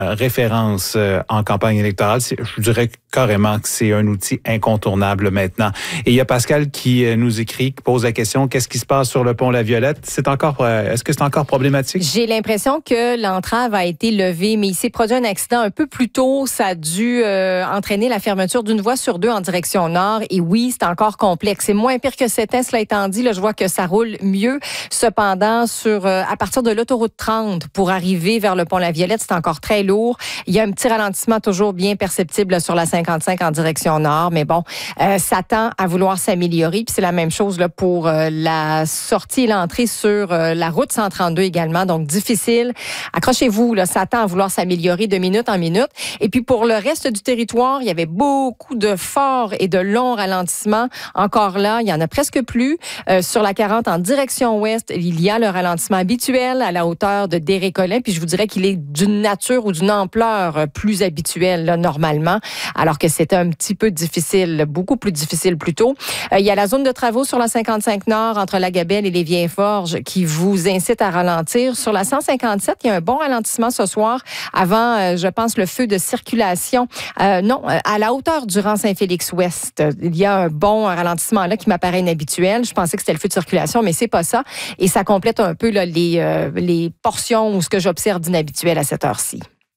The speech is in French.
référence en campagne électorale. Je dirais carrément que c'est un outil incontournable maintenant. Et il y a Pascal qui nous écrit, qui pose la question, qu'est-ce qui se passe sur le pont La Violette? Est-ce que c'est encore problématique? J'ai l'impression que l'entrave a été levée, mais il s'est produit un accident un peu plus tôt. Ça a dû entraîner la fermeture d'une voie sur deux en direction nord. Et oui, c'est encore complexe. C'est moins pire que c'était, cela étant dit. Là, je vois que ça roule mieux. Cependant, à partir de l'autoroute 30 pour arriver vers le pont La Violette, c'est encore très lourd. Il y a un petit ralentissement toujours bien perceptible là, sur la 55 en direction nord. Mais bon, ça tend à vouloir s'améliorer. Puis c'est la même chose là, pour la sortie et l'entrée sur la route 132 également. Donc, difficile. Accrochez-vous, là, ça tend à vouloir s'améliorer de minute en minute. Et puis, pour le reste du territoire, il y avait beaucoup de forts et de longs ralentissements. Encore là, il y en a presque plus. Sur la 40 en direction ouest, il y a le ralentissement habituel à la hauteur de Desrécolins. Puis, je vous dirais qu'il est d'une nature ou d'une ampleur plus habituelle, là, normalement, alors que c'était un petit peu difficile, beaucoup plus difficile plus tôt. Il y a la zone de travaux sur la 55 Nord entre la Gabelle et les Vieilles-Forges qui vous incite à ralentir. Sur la 157, il y a un bon ralentissement ce soir avant, je pense, le feu de circulation. Non, à la hauteur du rang Saint-Félix-Ouest, il y a un bon ralentissement là qui m'apparaît inhabituel. Je pensais que c'était le feu de circulation, mais c'est pas ça. Et ça complète un peu là, les portions ou ce que j'observe d'inhabituel à cette heure-ci.